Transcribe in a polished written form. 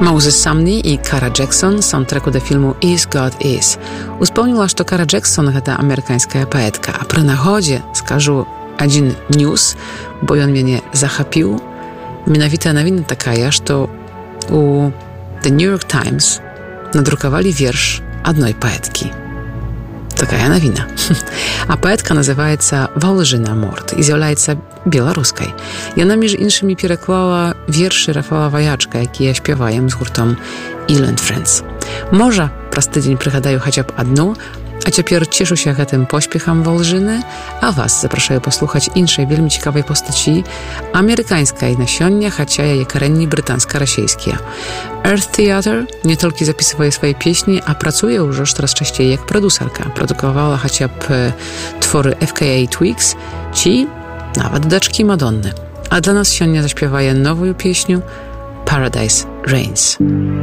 Moses Sumney и Кара Джексон саундтреку да фільму «Is God Is». Успомніла, што Кара Джексон — гэта амерыканская паэтка. А пры нагодзе скажу адзін ньюс, бо ён мяне захапіў. Менавіта навіна такая, што у The New York Times надрукавалі верш адной паэткі. Такая навіна. А паэтка называецца Валжына Морт і з'яўляецца беларускай. Яна, між іншымі, пераклала вершы Рафала Ваячка, якія спяваем з гуртом Island Friends. Можа, праз тыдзень прыгадаю хаця б адну, а цяпер цешуся гэтым поспехам Валжыны, а вас запрашаю паслухаць іншай вельмі цікавай постаці амерыканскай на сёння, хаця яе карэнні брытанска-расейскія. Earth Theater не толькі запісвае свае песні, а працуе ўжо штораз часцей як прадусарка. Прадукавала хаця б творы FKA Twigs ці нават дачкі Мадонны. А для нас сёння заспявае новую песню Paradise Reigns.